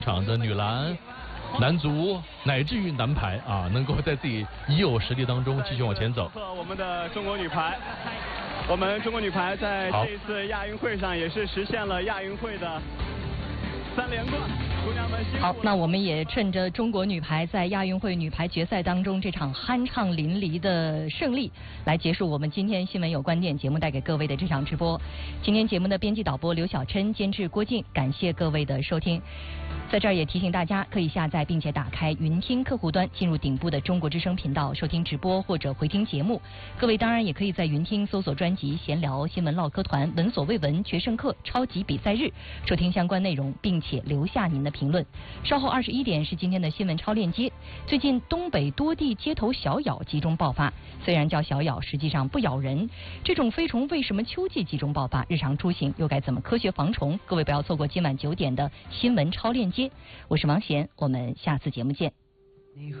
场的女篮、男足乃至于男排啊，能够在自己已有实力当中继续往前走。 我们的中国女排，我们中国女排在这一次亚运会上也是实现了亚运会的3连冠。姑娘们辛苦了。 好，那我们也趁着中国女排在亚运会女排决赛当中这场酣畅淋漓的胜利，来结束我们今天新闻有观点节目带给各位的这场直播。今天节目的编辑导播刘小琛，监制郭靖，感谢各位的收听。在这儿也提醒大家，可以下载并且打开云听客户端，进入顶部的中国之声频道收听直播或者回听节目。各位当然也可以在云听搜索专辑闲聊、新闻唠嗑团、闻所未闻、决胜课、超级比赛日，收听相关内容，并且留下您的评论。稍后21点是今天的新闻超链接。最近东北多地街头小咬集中爆发，虽然叫小咬，实际上不咬人。这种飞虫为什么秋季集中爆发？日常出行又该怎么科学防虫？各位不要错过今晚9点的新闻超链接。我是王贤，我们下次节目见。